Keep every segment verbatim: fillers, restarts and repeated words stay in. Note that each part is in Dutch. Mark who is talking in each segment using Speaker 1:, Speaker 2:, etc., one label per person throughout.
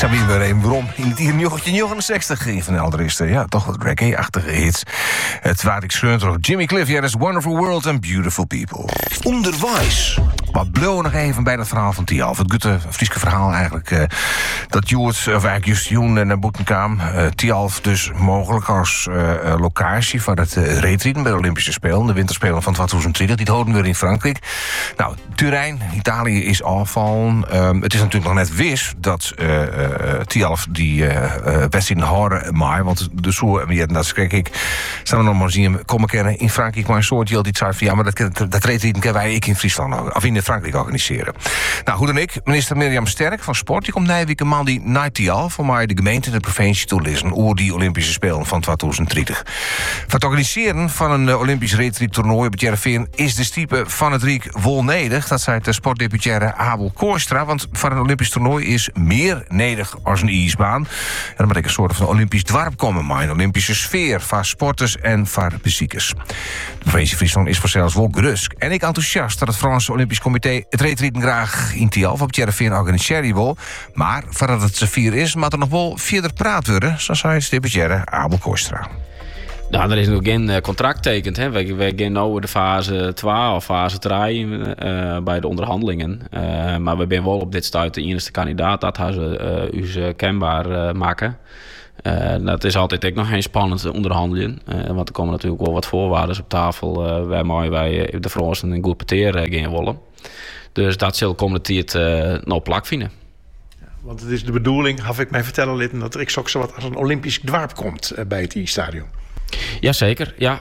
Speaker 1: Sabine Bereen, waarom? In het jaar negentien negenenzestig ging van Elderisten. Ja, toch wat reggae-achtige hits. Het waar ik schreun door Jimmy Cliff. Ja, dat is Wonderful World and Beautiful People. Onderwijs. Maar blow nog even bij dat verhaal van Tialf. Het goede Frieske verhaal eigenlijk. Uh, dat Joert, of eigenlijk juist Joen naar boeten kwam. Uh, Tialf dus mogelijk als uh, locatie van het uh, reetrieden bij de Olympische Spelen. De winterspelen van tweeduizend twintig. Die houden we in Frankrijk. Nou, Turijn, Italië is afvallen. Uh, het is natuurlijk nog net wis dat uh, uh, Tialf die uh, uh, wedstrijd houden maar. Want de soer, ja, dat kijk ik, staan we nog maar zien komen kennen in Frankrijk. Maar een soort die altijd zei van ja, maar dat, dat reetrieden kunnen wij ik in Friesland of in Frankrijk organiseren. Nou, hoe dan ik, minister Mirjam Sterk van Sport, die komt nijweek een man die naar Tialf voor mij de gemeente en de provincie toelichten over die Olympische Spelen van tweeduizend dertig. Voor het organiseren van een uh, Olympisch reetriedtoernooi op het Jereveen is de stiepe van het Riek wol nedig. Dat zei de sportdeputaire Abel Kooistra, want voor een Olympisch toernooi is meer nedig als een ijsbaan. En dan moet ik een soort van Olympisch dwarp komen, maar een Olympische sfeer voor sporters en voor bezoekers. De provincie Friesland is voor zelfs wel gerust. En ik enthousiast dat het Franse Olympisch Comité het reetrieden graag in Tialf op het Jereveen organiseren wil. Maar voordat het vier is, moet er nog wel verder praat worden, zo zei de deputaire Abel Kooistra.
Speaker 2: Nou, er is nog geen uh, contract getekend. Hè. We, we gaan nu de fase twee of fase drie uh, bij de onderhandelingen. Uh, maar we zijn wel op dit stuit de enige kandidaat. Dat gaan ze uh, ons uh, kenbaar uh, maken. Uh, dat is altijd ook nog geen spannende onderhandeling. Uh, want er komen natuurlijk wel wat voorwaarden op tafel. Uh, waarmee wij de Fransen een goed parteer uh, gaan willen. Dus dat zal komende tijd uh, nog plak vinden.
Speaker 3: Want het is de bedoeling, had ik mij vertellen litten, dat er ik zo wat als een Olympisch dwarp komt uh, bij het I-stadion.
Speaker 2: Jazeker, ja.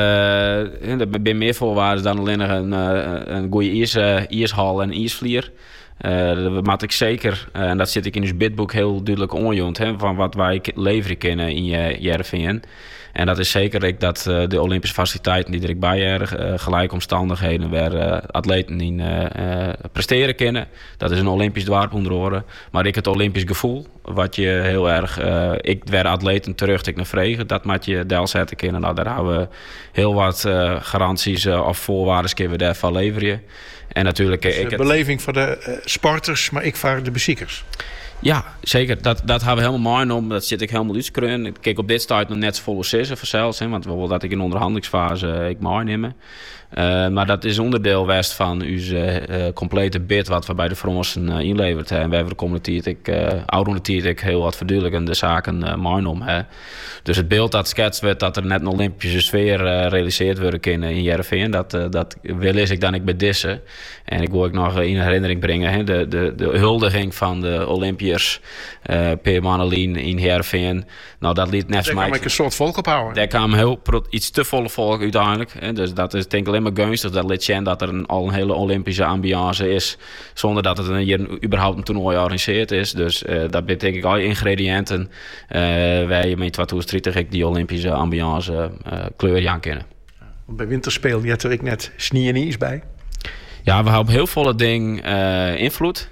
Speaker 2: Uh, er zijn meer voorwaarden dan alleen een, een goede ijs, uh, ijshal en ijsvlier. Uh, dat maak ik zeker, uh, en dat zit ik in ons bidboek heel duidelijk onjoend, hè, van wat wij leveren kunnen in Jereveen. En dat is zeker dat uh, de Olympische faciliteiten die er bij er, uh, gelijke omstandigheden waar uh, atleten in uh, uh, presteren kunnen. Dat is een Olympisch dwarp onder oren. Maar ik het Olympisch gevoel, wat je heel erg, uh, ik werd atleten terug ik naar vregen, dat moet je deel zetten kunnen. Nou, daar hebben we heel wat uh, garanties uh, of voorwaarden kunnen we daarvan leveren. En natuurlijk,
Speaker 3: dus
Speaker 2: ik
Speaker 3: de beleving voor de uh, sporters, maar ik voor de beziekers.
Speaker 2: Ja, zeker. Dat, dat hebben we helemaal mooi om. Dat zit ik helemaal uitskreun. Ik kijk op dit start nog net zo vol zessen vanzelfs. Want we willen dat ik in de onderhandelingsfase uh, ik mooi nemen. Uh, maar dat is onderdeel west van onze uh, complete bid wat we bij de Fransen uh, inleverd hebben. En we hebben de komende tijd, ik, uh, oude tijd, ik heel wat verduidelijkende zaken uh, mooi om. Hè. Dus het beeld dat schetst werd dat er net een Olympische sfeer uh, realiseerd worden kunnen in Jereveen, dat, uh, dat wil is ik dan ik bij Dissen. En ik wil ook nog in herinnering brengen hè, de, de, de huldiging van de Olympiërs uh, per Manelien in Jereveen. Nou, dat liet net
Speaker 3: daar kan ik een soort volk ophouden.
Speaker 2: Daar kwam heel iets te volle volk uiteindelijk. Hè. Dus dat is denk ik alleen maar gunstig dat liet zien dat er een, al een hele Olympische ambiance is, zonder dat het een, hier überhaupt een toernooi georganiseerd is. Dus uh, dat betekent al ingrediënten uh, waar je met tweeduizend dertig die Olympische ambiance uh, kleur aan kennen.
Speaker 3: Bij winterspelen je er ik net snie en ijs bij.
Speaker 2: Ja, we hebben heel volle ding uh, invloed,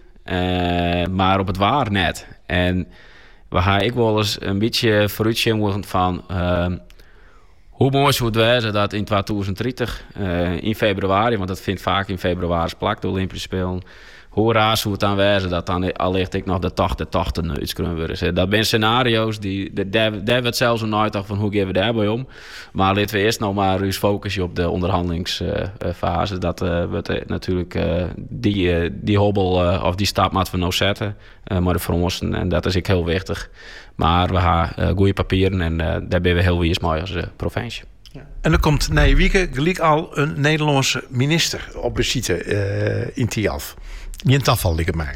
Speaker 2: uh, maar op het waar net. En we gaan ik wel eens een beetje vooruitzien van uh, hoe mooi zou het wezen dat in tweeduizend dertig, uh, in februari, want dat vindt vaak in februari plak de Olympische Spelen. Hoe raar zou het dan wezen dat dan allicht ik nog de tachtig tachtig iets kunnen worden. Dat zijn scenario's die, daar, daar werd zelfs een nooit af van hoe gaan we daarbij om. Maar laten we eerst nog maar eens focussen op de onderhandelingsfase. Uh, dat uh, we natuurlijk uh, die, uh, die hobbel uh, of die stap moeten we nou zetten. Uh, maar de Fransen, en dat is ik heel wichtig. Maar we hebben uh, goede papieren en uh, daar ben we heel wies mooi als uh, provincie.
Speaker 3: Ja. En er komt na je wieken gelijk al een Nederlandse minister op visite uh, in Tialf. Geen tafel, lijkt het mij.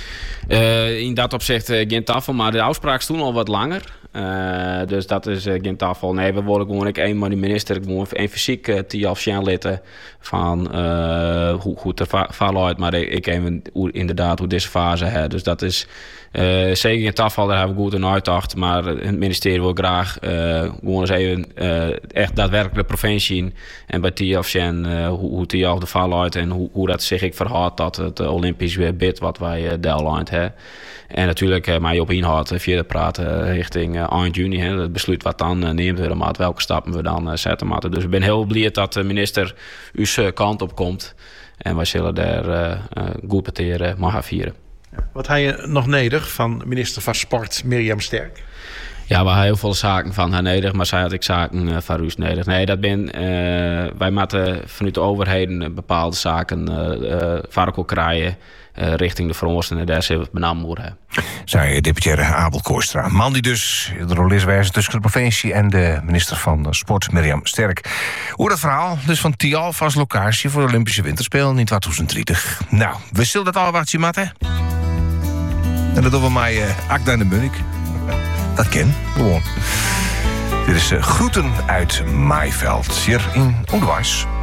Speaker 2: Uh, in dat opzicht uh, geen tafel, maar de afspraak is toen al wat langer. Uh, dus dat is uh, geen tafel. Nee, we worden gewoon ik één maar die minister, gewoon één fysiek uh, Tialf litten van uh, hoe goed er va- vallen uit, maar ik even hoe, inderdaad hoe deze fase hè. Dus dat is uh, zeker geen tafel, daar hebben we goed in uitdacht, maar het ministerie wil graag uh, gewoon eens even uh, echt daadwerkelijk de provincie in en bij Tialf zien uh, hoe, hoe Tialf de vallen uit en hoe, hoe dat zich ik verhoudt dat het uh, Olympisch weer bid wat wij uh, deadline hebben. En natuurlijk uh, mij op inhoud uh, verder praten uh, richting uh, eind juni. Hè, het besluit wat dan uh, neemt worden, maar welke stappen we dan uh, zetten moeten. Dus ik ben heel blij dat de minister uw uh, kant op komt. En wij zullen daar uh, uh, goed parteren uh, maar gaan vieren.
Speaker 3: Wat had je nog nodig van minister van Sport Mirjam Sterk?
Speaker 2: Ja, we hebben heel veel zaken van haar nodig, maar zij had ik zaken uh, van Ruus nodig. Nee, dat ben, uh, wij moeten vanuit de overheden bepaalde zaken uh, uh, varkel krijgen uh, richting de veroosten en daar zullen we het benam moeten.
Speaker 1: Zei deputaire Abel Kooistra. Man die dus de rol is wijzen tussen de provincie en de minister van Sport, Mirjam Sterk. Hoe dat verhaal dus van Tialf als locatie voor de Olympische Winterspelen in tweeduizend dertig. Nou, we zullen dat al wat zien, Matte. En dat doen we mij uh, Akda in de Munnik. Dat ken, gewoon. Dit is uh, Groeten uit Maaiveld, hier in Onderwijs.